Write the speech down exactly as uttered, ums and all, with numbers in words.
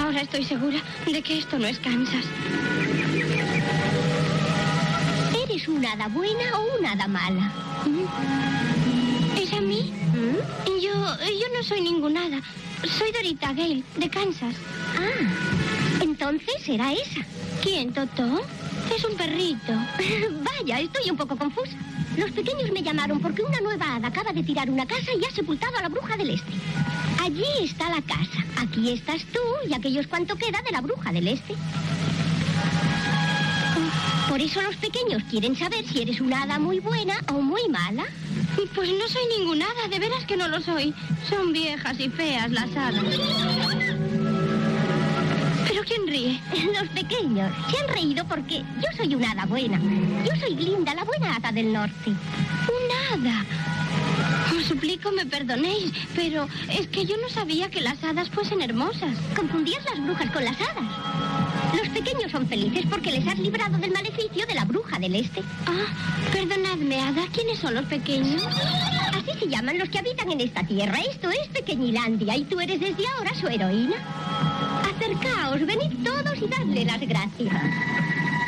Ahora estoy segura de que esto no es Kansas. ¿Eres una hada buena o una hada mala? ¿Es a mí? ¿Mm? Yo, yo no soy ninguna hada. Soy Dorita Gale, de Kansas. Ah, entonces será esa. ¿Quién, Totó? Es un perrito. Vaya, estoy un poco confusa. Los pequeños me llamaron porque una nueva hada acaba de tirar una casa y ha sepultado a la bruja del este. Allí está la casa. Aquí estás tú y aquello es cuanto queda de la bruja del este. Por eso los pequeños quieren saber si eres una hada muy buena o muy mala. Pues no soy ninguna hada, de veras que no lo soy. Son viejas y feas las hadas. ¿Pero quién ríe? Los pequeños se han reído porque yo soy una hada buena. Yo soy Glinda, la buena hada del norte. ¿Un hada? Os suplico me perdonéis, pero es que yo no sabía que las hadas fuesen hermosas. Confundías las brujas con las hadas. Los pequeños son felices porque les has librado del maleficio de la bruja del este. Ah, perdonadme, hada, ¿quiénes son los pequeños? Así se llaman los que habitan en esta tierra. Esto es Pequeñilandia y tú eres desde ahora su heroína. Acercaos, venid todos y dadle las gracias.